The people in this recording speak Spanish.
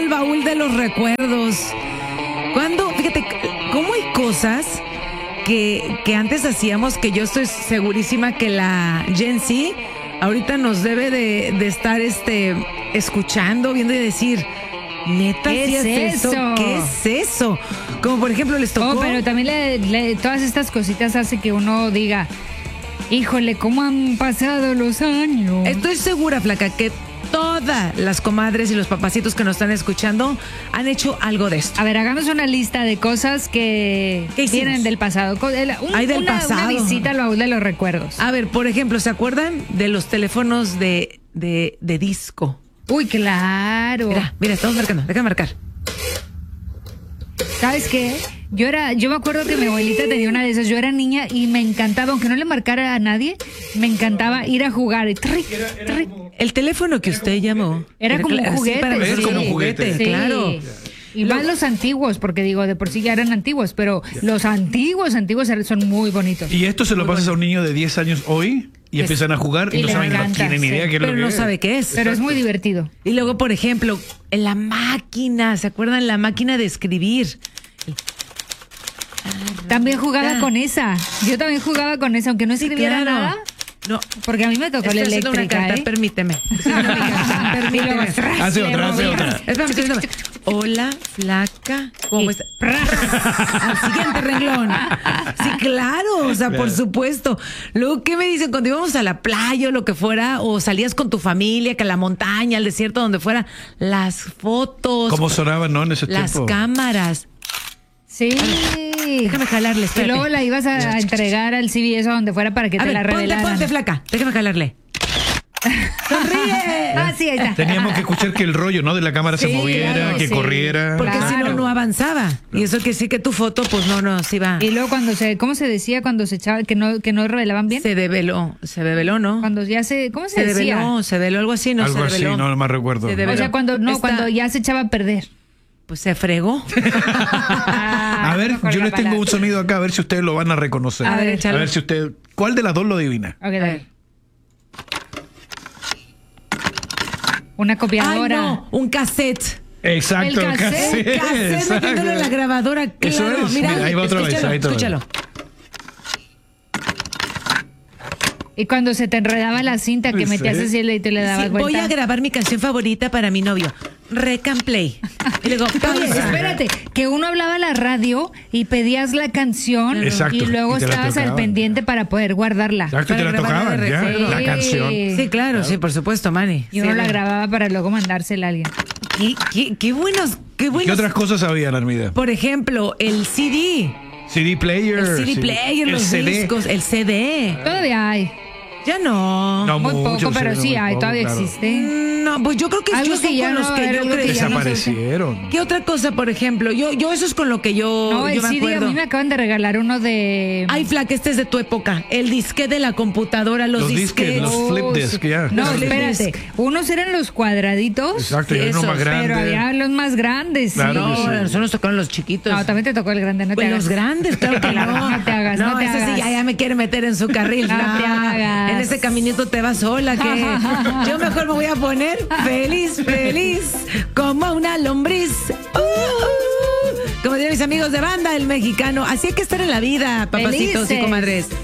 el baúl de los recuerdos. Fíjate, cómo hay cosas que antes hacíamos que yo estoy segurísima que la Gen Z ahorita nos debe de estar escuchando, viendo y decir, neta, ¿qué es eso? ¿Qué es eso? Como por ejemplo les tocó. Pero también todas estas cositas hace que uno diga, híjole, ¿cómo han pasado los años? Estoy segura, Flaca, que todas las comadres y los papacitos que nos están escuchando han hecho algo de esto. A ver, hagamos una lista de cosas que vienen del pasado. Una visita al baúl de los recuerdos. A ver, por ejemplo, ¿se acuerdan de los teléfonos de disco? Uy, claro. Mira, estamos marcando. Déjame marcar. ¿Sabes qué? Yo me acuerdo que mi abuelita tenía una de esas. Yo era niña y me encantaba, aunque no le marcara a nadie, me encantaba ir a jugar. El teléfono que usted llamó era como un juguete. Sí, como un juguete. Sí. Claro. Y más los antiguos, porque digo, de por sí ya eran antiguos, pero los antiguos son muy bonitos. Y esto se lo pasas a un niño de 10 años hoy y empiezan a jugar y no saben, no tienen ni idea qué es lo que es. Pero no sabe qué es. Pero es muy divertido. Y luego, por ejemplo, en la máquina, ¿se acuerdan? La máquina de escribir. También jugaba con esa. Yo también jugaba con esa, aunque no escribiera nada. No, porque a mí me tocó la eléctrica. Una carta, permíteme. Permíteme. Hace otra. Espérame. Hola, Flaca. ¿Cómo está? Al siguiente renglón. Sí, claro. O sea, por supuesto. Luego, ¿qué me dicen? Cuando íbamos a la playa o lo que fuera, o salías con tu familia, que a la montaña, al desierto, donde fuera, las fotos. ¿Cómo sonaban, no? En ese las tiempo. Las cámaras. Sí. Déjame jalarle, espérate. Y luego la ibas a entregar al CBS o donde fuera para que te la revelaran. Ponte, Flaca. Déjame jalarle. ¡Sonríe! Sí, ahí está. Teníamos que escuchar que el rollo, ¿no? De la cámara se moviera, claro, que corriera. Porque si no avanzaba. Y eso que sí que tu foto, pues no se iba. Y luego ¿cómo se decía cuando se echaba, que no revelaban bien? Se develó, ¿no? Cuando ya ¿cómo se decía? Se develó algo así, algo se develó. Así, no me recuerdo. O sea, cuando ya se echaba a perder. Pues se fregó. A ver, yo les tengo un sonido acá, a ver si ustedes lo van a reconocer. A ver, échalo. A ver si usted, ¿cuál de las dos lo adivina? Ok, dale. Una copiadora. Ay, no, un cassette. Exacto, el cassette. El cassette metiéndolo en la grabadora. Claro. Eso es. Mira, ahí va otra vez. Escúchalo. Y cuando se te enredaba la cinta que metías así y te le dabas vuelta. Voy a grabar mi canción favorita para mi novio. Rec and play. Y luego, oye, espérate, que uno hablaba a la radio y pedías la canción. Exacto, y luego estabas al pendiente para poder guardarla. Exacto, te la tocaban ya, la canción. Sí, claro, sí, por supuesto, Manny. Y uno la grababa para luego mandársela a alguien. Qué buenos. ¿Qué otras cosas habían, Armida? Por ejemplo, el CD. CD player. El CD player, los discos, el CD. Todavía hay. Ya no. Muy poco, pero sí hay, todavía existe. No, pues yo creo que algo yo que ya con los que yo crecí. Desaparecieron. ¿Qué otra cosa, por ejemplo? Yo eso es con lo que yo el me CD, acuerdo. a mí me acaban de regalar uno de... Ay, Flaca, este es de tu época. El disquete de la computadora, los disquetes. Los flip disc, ya. No, espérate. Unos eran los cuadraditos. Exacto, y uno más grande. Pero había los más grandes. Claro, sí. No, nosotros nos tocaron los chiquitos. No, también te tocó el grande, no te pues hagas. los grandes, claro que no. No te hagas, no te ese hagas. sí ya me quiere meter en su carril. No te hagas. En ese caminito te vas sola, que yo mejor me voy a poner feliz, como una lombriz. Como dirían mis amigos de banda, el mexicano. Así hay que estar en la vida, papacitos y comadres.